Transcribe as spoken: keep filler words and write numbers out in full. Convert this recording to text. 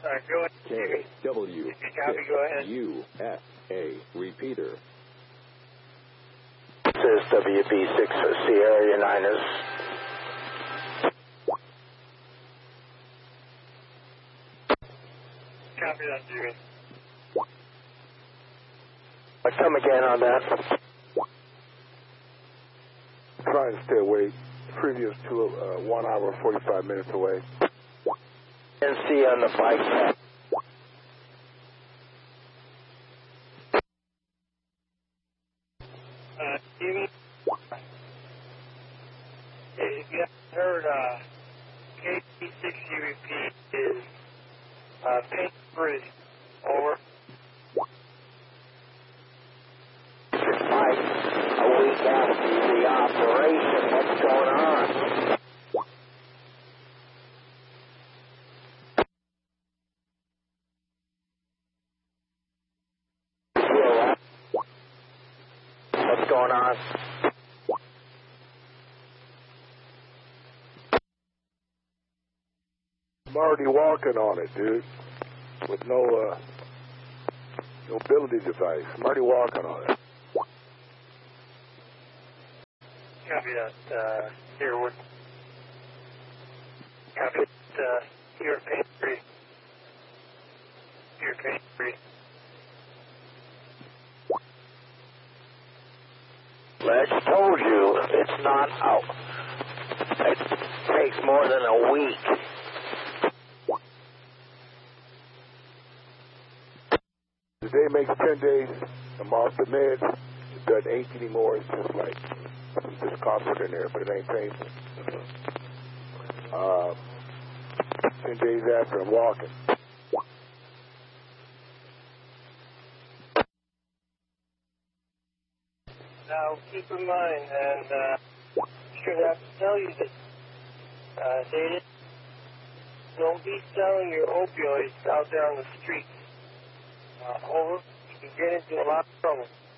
All right, go ahead. K W Copy, go ahead. U S A repeater. This is W B six for Sierra Unitas. Copy that, Jimmy. Come again on that. Trying to stay away. Previous to uh, one hour forty-five minutes away. N C on the bike. Uh, Jimmy, if you haven't heard, uh, K P six U repeat is uh, paint free. Over. Mike, a week after the operation, what's going on? What's going on? I'm already walking on it, dude. With no uh, mobility device. I'm already walking on it. Copy that, uh, here, what? Copy that, uh, here, paint free. Here, paint free. Ledge told you it's not out. It takes more than a week. Today makes ten days. I'm off the meds. It doesn't ache anymore. It's just like some discomfort in there, but it ain't painful. Uh, ten days after I'm walking. Now, keep in mind, and uh, should have to tell you that uh, they didn't, don't be selling your opioids out there on the streets. Uh, over, you can get into a lot of trouble.